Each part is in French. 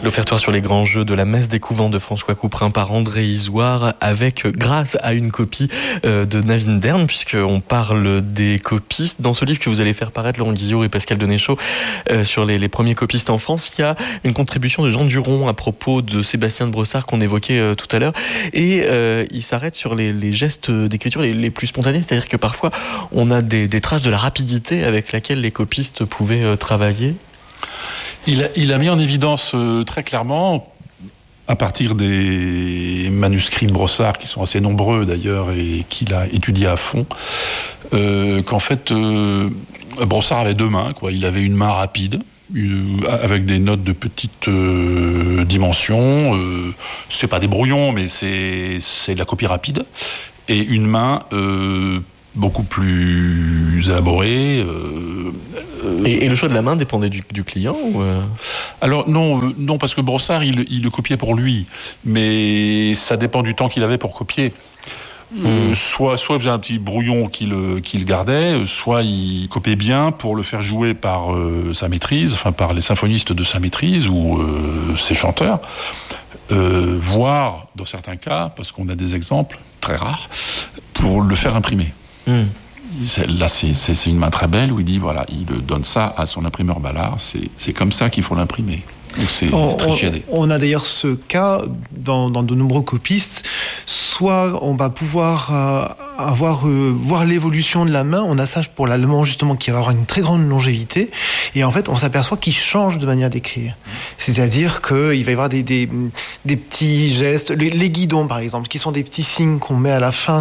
L'offertoire sur les grands jeux de la messe des couvents de François Couperin par André Isoire, avec grâce à une copie de Navine Dern, puisqu'on parle des copistes. Dans ce livre que vous allez faire paraître, Laurent Guillot et Pascal Denéchaud, sur les premiers copistes en France, il y a une contribution de Jean Duron à propos de Sébastien de Brossard qu'on évoquait tout à l'heure. Et il s'arrête sur les gestes d'écriture les plus spontanés, c'est-à-dire que parfois on a des traces de la rapidité avec laquelle les copistes pouvaient travailler. Il a mis en évidence très clairement, à partir des manuscrits de Brossard, qui sont assez nombreux d'ailleurs, et qu'il a étudié à fond, qu'en fait, Brossard avait deux mains, quoi. Il avait une main rapide, avec des notes de petite dimension. C'est pas des brouillons, mais c'est de la copie rapide. Et une main beaucoup plus élaborée. Et le choix de la main dépendait du client ou Alors non, parce que Brossard, il le copiait pour lui, mais ça dépend du temps qu'il avait pour copier. Soit il faisait un petit brouillon qu'il gardait, soit il copiait bien pour le faire jouer par sa maîtrise, enfin par les symphonistes de sa maîtrise ou ses chanteurs, voire dans certains cas, parce qu'on a des exemples très rares, pour le faire imprimer. Là, c'est une main très belle où il dit, voilà, il donne ça à son imprimeur Ballard, c'est comme ça qu'il faut l'imprimer. Donc c'est très chiadé. On a d'ailleurs ce cas dans de nombreux copistes. Soit on va pouvoir voir l'évolution de la main. On a ça pour l'allemand justement qui va avoir une très grande longévité. Et en fait, on s'aperçoit qu'il change de manière d'écrire. C'est-à-dire qu'il va y avoir des petits gestes. Les guidons, par exemple, qui sont des petits signes qu'on met à la fin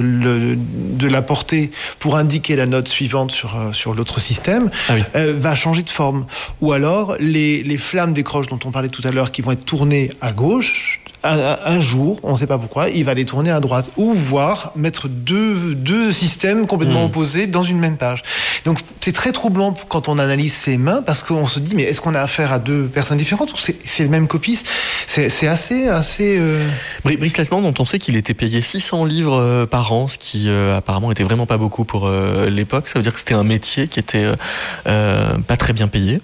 de la portée pour indiquer la note suivante sur l'autre système, va changer de forme. Ou alors, les flammes des croches dont on parlait tout à l'heure, qui vont être tournées à gauche, un jour, on ne sait pas pourquoi, il va les tourner à droite, ou voire mettre deux systèmes complètement opposés dans une même page. Donc c'est très troublant quand on analyse ses mains, parce qu'on se dit, mais est-ce qu'on a affaire à deux personnes différentes, ou c'est le même copiste? C'est assez... Brice Lasman, dont on sait qu'il était payé 600 livres par an, ce qui apparemment était vraiment pas beaucoup pour l'époque. Ça veut dire que c'était un métier qui était pas très bien payé.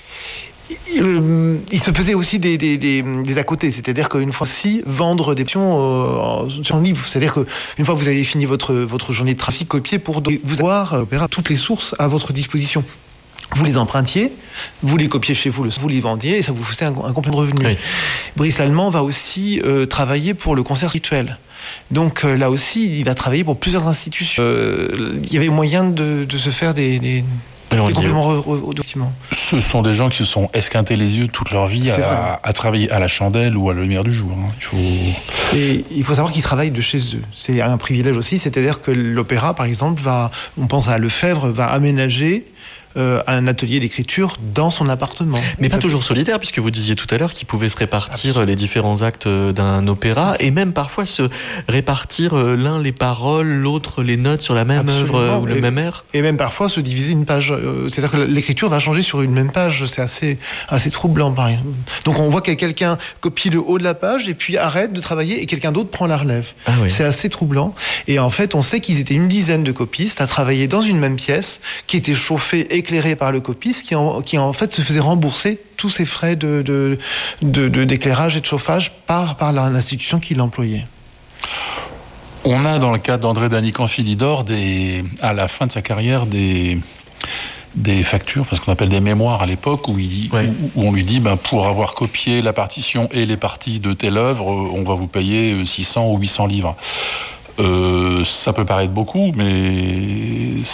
Il se faisait aussi des à côté, c'est-à-dire qu'une fois aussi vendre des options sur un livre, c'est-à-dire qu'une fois que vous avez fini votre journée de travail, copier pour vous avoir toutes les sources à votre disposition. Vous les empruntiez, vous les copiez chez vous, vous les vendiez et ça vous faisait un complément de revenu. Oui. Brice Lallement va aussi travailler pour le concert rituel. Donc là aussi, il va travailler pour plusieurs institutions. Il y avait moyen de se faire des compléments. Ce sont des gens qui se sont esquintés les yeux toute leur vie à travailler à la chandelle ou à la lumière du jour. Et il faut savoir qu'ils travaillent de chez eux. C'est un privilège aussi, c'est-à-dire que l'opéra, par exemple, on pense à Lefebvre, va aménager un atelier d'écriture dans son appartement. Mais pas toujours solitaire, puisque vous disiez tout à l'heure qu'il pouvait se répartir les différents actes d'un opéra, et même parfois se répartir l'un les paroles, l'autre les notes sur la même œuvre ou le même air. Et même parfois se diviser une page. C'est-à-dire que l'écriture va changer sur une même page. C'est assez troublant, par exemple. Donc on voit que quelqu'un copie le haut de la page et puis arrête de travailler et quelqu'un d'autre prend la relève. C'est assez troublant. Et en fait, on sait qu'ils étaient une dizaine de copistes à travailler dans une même pièce, qui était chauffée, éclairé par le copiste, qui en fait se faisait rembourser tous ses frais d'éclairage et de chauffage par l'institution qui l'employait. On a dans le cas d'André Danican-Philidor à la fin de sa carrière des factures, enfin ce qu'on appelle des mémoires à l'époque, où on lui dit pour avoir copié la partition et les parties de telle œuvre, on va vous payer 600 ou 800 livres. Ça peut paraître beaucoup, mais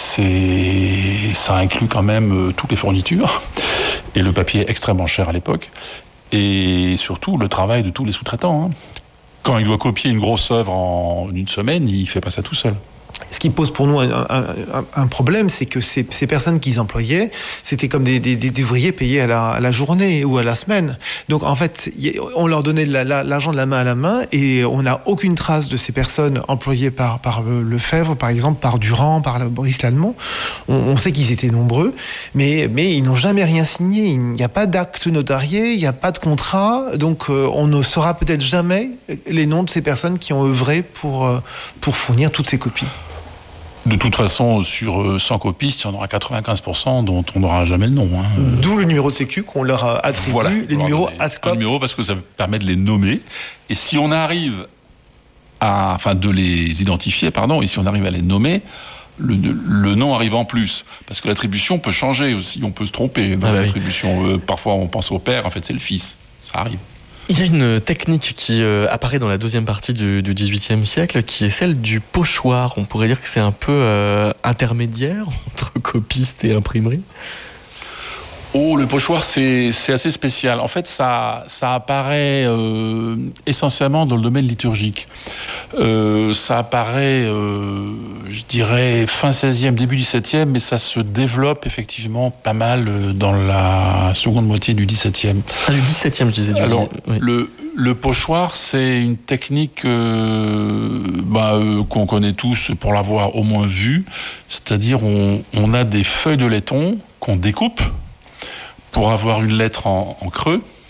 ça inclut quand même toutes les fournitures, et le papier est extrêmement cher à l'époque, et surtout le travail de tous les sous-traitants. Quand il doit copier une grosse œuvre en une semaine, il fait pas ça tout seul. Ce qui pose pour nous un problème, c'est que ces personnes qu'ils employaient, c'était comme des ouvriers payés à la journée ou à la semaine. Donc en fait, on leur donnait l'argent de la main à la main et on n'a aucune trace de ces personnes employées par Lefebvre, par exemple, par Durand, par Brice Lallement. On sait qu'ils étaient nombreux, mais ils n'ont jamais rien signé. Il n'y a pas d'acte notarié, il n'y a pas de contrat, donc on ne saura peut-être jamais les noms de ces personnes qui ont œuvré pour fournir toutes ces copies. De toute façon, sur 100 copistes, il y en aura 95% dont on n'aura jamais le nom. D'où le numéro sécu qu'on leur attribue, voilà, les numéros ADCOP. Un numéro parce que ça permet de les nommer. Et si on arrive de les identifier, et si on arrive à les nommer, le nom arrive en plus. Parce que l'attribution peut changer aussi, on peut se tromper dans l'attribution. Parfois, on pense au père, en fait, c'est le fils. Ça arrive. Il y a une technique qui apparaît dans la deuxième partie du XVIIIe siècle, qui est celle du pochoir. On pourrait dire que c'est un peu intermédiaire entre copiste et imprimerie. Oh, le pochoir, c'est assez spécial. En fait, ça apparaît essentiellement dans le domaine liturgique. Ça apparaît, je dirais, fin 16e, début 17e, mais ça se développe effectivement pas mal dans la seconde moitié du 17e. Ah, du 17e, je disais. Alors, le pochoir, c'est une technique qu'on connaît tous pour l'avoir au moins vue. C'est-à-dire, on a des feuilles de laiton qu'on découpe pour avoir une lettre en creux,